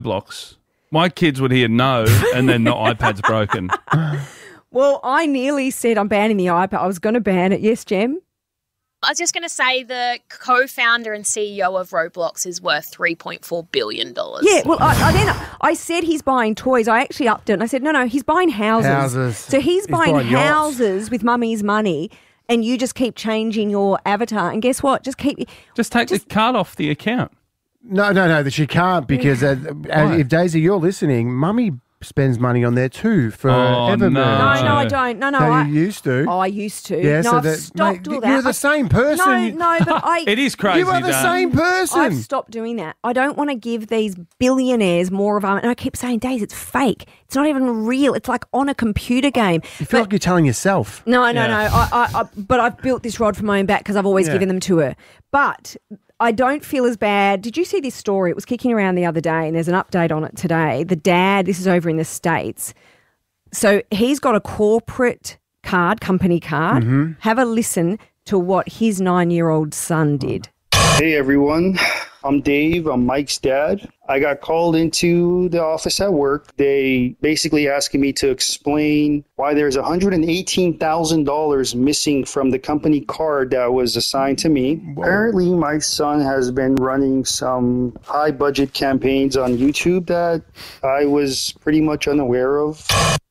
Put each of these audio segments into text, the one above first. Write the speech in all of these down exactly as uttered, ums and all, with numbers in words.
Blocks. My kids would hear no, and then the iPad's broken. Well, I nearly said I'm banning the iPad. I was going to ban it. Yes, Jem? I was just going to say the co-founder and C E O of Roblox is worth three point four billion dollars. Yeah, well, I, I then I said he's buying toys. I actually upped it and I said, no, no, he's buying houses. Houses. So he's, He's buying, buying yachts. houses with mummy's money, and you just keep changing your avatar. And guess what? Just keep... Just take Just- the card off the account. No, no, no, that she can't because uh, uh, if Daisy, you're listening, Mummy spends money on there too for Oh, Evermoon. no. No, no, I don't. No, no. No, I, you used to. Oh, I used to. Yeah, no, so I've that- stopped mate, all that. you're the I- same person. No, You- no, but I... It is crazy. You are the Dan. same person. I've stopped doing that. I don't want to give these billionaires more of our... And I keep saying, Days, it's fake. It's not even real. It's like on a computer game. You feel like you're telling yourself. No, no, Yeah. no. I, I, I, but I've built this rod for my own back because I've always Yeah. given them to her. But I don't feel as bad. Did you see this story? It was kicking around the other day, and there's an update on it today. The dad, this is over in the States. So he's got a corporate card, company card. Mm-hmm. Have a listen to what his nine-year-old son did. Hey everyone, I'm Dave. I'm Mike's dad. I got called into the office at work. They basically asking me to explain why there's one hundred eighteen thousand dollars missing from the company card that was assigned to me. Apparently, my son has been running some high budget campaigns on YouTube that I was pretty much unaware of.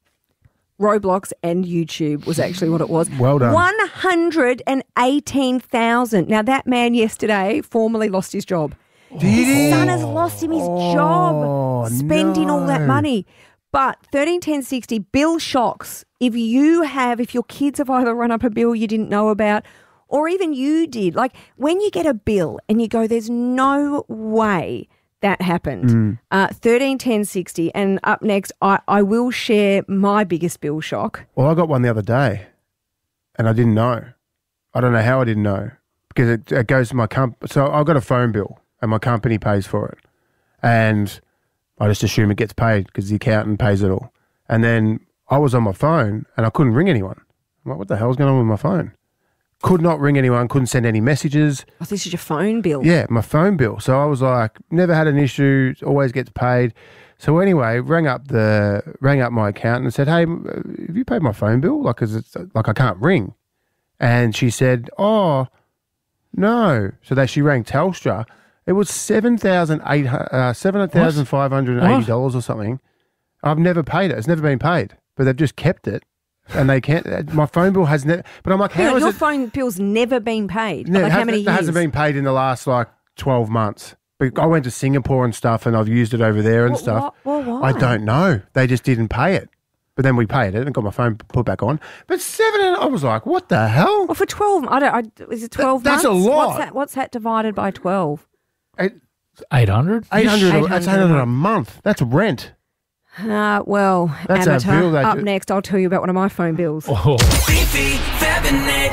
Roblox and YouTube was actually what it was. Well done. one hundred eighteen thousand. Now, that man yesterday formally lost his job. Did he? His son has lost him his Oh, job spending all that no. money. But thirteen ten sixty, bill shocks. If you have, if your kids have either run up a bill you didn't know about, or even you did, like when you get a bill and you go, there's no way that happened. Mm. Uh, thirteen ten sixty. And up next, I, I will share my biggest bill shock. Well, I got one the other day, and I didn't know. I don't know how I didn't know because it, it goes to my company. So I got a phone bill, and my company pays for it, and I just assume it gets paid because the accountant pays it all. And then I was on my phone, and I couldn't ring anyone. I'm like, what the hell's going on with my phone? Could not ring anyone. Couldn't send any messages. Oh, this is your phone bill. Yeah, my phone bill. So I was like, never had an issue. Always gets paid. So anyway, rang up the rang up my accountant and said, "Hey, have you paid my phone bill? Like, 'cause it's like I can't ring." And she said, "Oh, no." So that she rang Telstra. It was seven thousand eight uh, seven thousand five hundred and eighty dollars or something. I've never paid it. It's never been paid, but they've just kept it. And they can't. My phone bill has never. But I'm like, how Hang on, is your it? phone bill's never been paid. No, like it how hasn't- many it years? hasn't been paid in the last like twelve months. But I went to Singapore and stuff, and I've used it over there and What- stuff. what- what- I why? don't know. They just didn't pay it. But then we paid it and got my phone put back on. But seven, and I was like, what the hell? Well, for twelve, I don't. I, is it twelve that's months? a lot. What's that? What's that divided by twelve? Eight eight hundred? hundred. That's eight eight hundred hundred a a month. That's rent. Uh, well, That's a amateur. bill that Up you- next, I'll tell you about one of my phone bills. Oh. Fifi, Fev and Nick.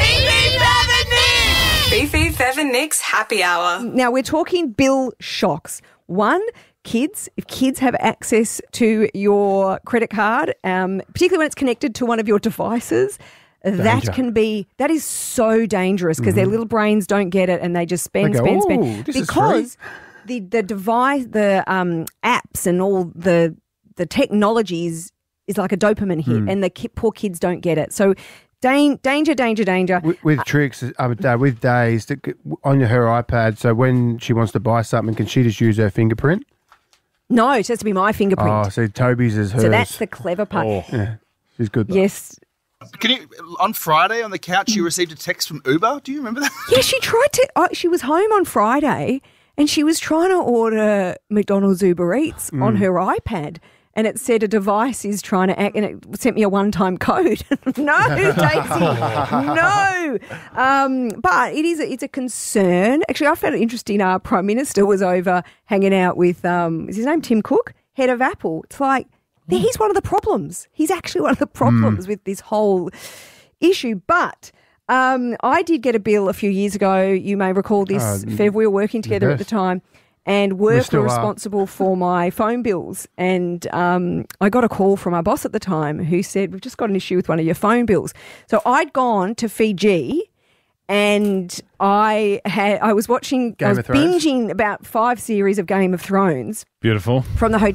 Fifi, Fev and Nick's Happy Hour. Now, we're talking bill shocks. One, kids, if kids have access to your credit card, um, particularly when it's connected to one of your devices, that Danger. can be, that is so dangerous because their little brains don't get it and they just spend, They go, spend, "Ooh, spend. this is Because the, the device, the um, apps and all the, the technologies is like a dopamine hit and the ki- poor kids don't get it. So dan- danger, danger, danger. With, with tricks, uh, uh, with days that g- on her iPad. So when she wants to buy something, can she just use her fingerprint? No, it has to be my fingerprint. Oh, so Toby's is hers. so that's the clever part. Yeah, she's good. though. Yes. Can you, on Friday on the couch, you received a text from Uber. Do you remember that? Yeah, she tried to. Uh, she was home on Friday, and she was trying to order McDonald's Uber Eats Mm. on her iPad, and it said a device is trying to act, and it sent me a one-time code. No, Daisy, no. Um, but it is. A, it's a concern. Actually, I found it interesting. Our Prime Minister was over hanging out with. Um, is his name Tim Cook, head of Apple? It's like. He's one of the problems. He's actually one of the problems Mm. with this whole issue. But um, I did get a bill a few years ago. You may recall this, Oh, Fev. We were working together at the best. time, and work were still are. responsible for my phone bills. And um, I got a call from our boss at the time who said, "We've just got an issue with one of your phone bills." So I'd gone to Fiji. And I had I was watching, Game I was of Thrones? binging about five series of Game of Thrones Beautiful. from the hotel.